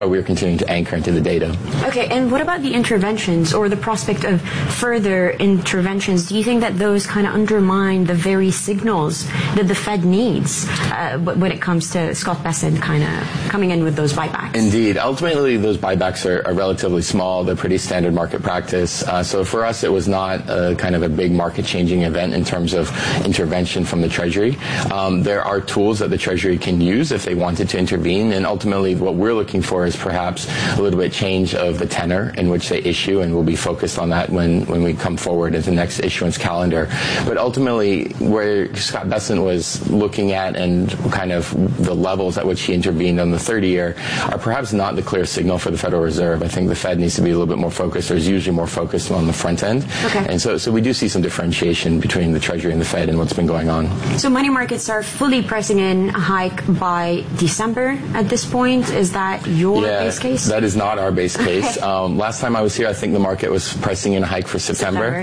we're continuing to anchor into the data. Okay, and what about the interventions or the prospect of further interventions? Do you think that those kind of undermine the very signals that the Fed needs when it comes to Scott Bessent kind of coming in with those buybacks? Indeed. Ultimately, those buybacks are relatively small. They're pretty standard market practice. So for us, it was not kind of a big market-changing event in terms of intervention from the Treasury. There are tools that the Treasury can use if they wanted to intervene, and ultimately what we're looking for is perhaps a little bit change of the tenor in which they issue, and we'll be focused on that when we come forward into the next issuance calendar. But ultimately, where Scott Bessent was looking at and kind of the levels at which he intervened on the 30-year are perhaps not the clear signal for the Federal Reserve. I think the Fed needs to be a little bit more focused, or is usually more focused on the front end. Okay. And so we do see some differentiation between the Treasury and the Fed and what's been going on. So money markets are fully pricing in a hike by December at this point. Is that your base case? That is not our base case. Last time I was here, I think the market was pricing in a hike for September.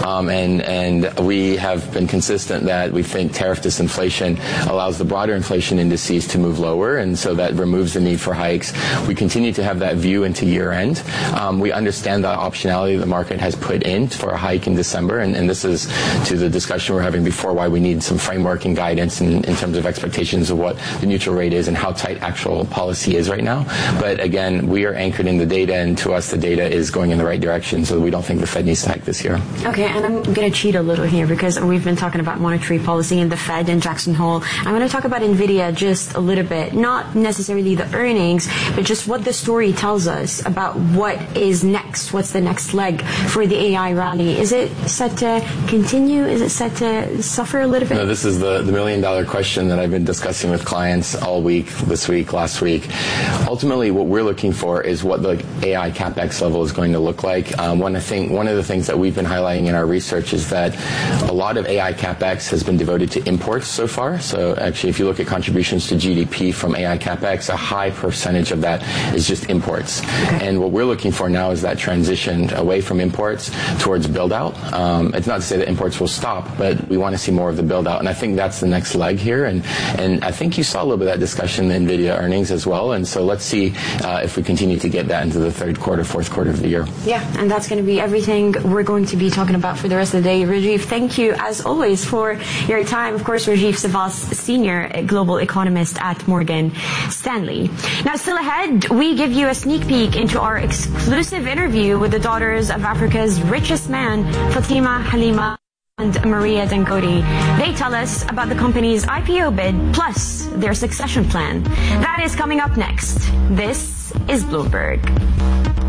And we have been consistent that we think tariff disinflation allows the broader inflation indices to move lower, and so that removes the need for hikes. We continue to have that view into year end. We understand the optionality the market has put in for a hike in December, and this is to the discussion we're having before, why we need some framework and guidance in terms of expectations of what the neutral rate is and how tight actual policy is right now. But again, we are anchored in the data, and to us the data is going in the right direction, so we don't think the Fed needs to hike this year. Okay, and I'm going to cheat a little here because we've been talking about monetary policy and the Fed and Jackson Hole. I'm going to talk about NVIDIA just a little bit, not necessarily the earnings, but just what the story tells us about what is next, what's the next leg for the AI rally. Is it set to continue? Is it set to suffer a little bit? No, this is the million-dollar question that I've been discussing with clients all week, this week, last week. Ultimately, what we're looking for is what the AI CapEx level is going to look like. One of the things that we've been highlighting in our research is that a lot of AI CapEx has been devoted to imports so far. So actually, if you look at contributions to GDP from AI CapEx, a high percentage of that is just imports. Okay. And what we're looking for now is that transition away from imports towards build-out. It's not to say that imports will stop, but we want to see more of the build-out. And I think that's the next leg here. And I think you saw a little bit of that discussion in the NVIDIA earnings as well. And so let's see if we continue to get that into the third quarter, fourth quarter of the year. Yeah, and that's going to be everything we're going to be talking about for the rest of the day. Rajiv, thank you as always for your time. Of course, Rajiv Savas, Senior Global Economist at Morgan Stanley. Now, still ahead, we give you a sneak peek into our exclusive interview with the daughters of Africa's richest man, Fatima Halima and Maria Dangote. They tell us about the company's IPO bid, plus their succession plan. That is coming up next. This is Bloomberg.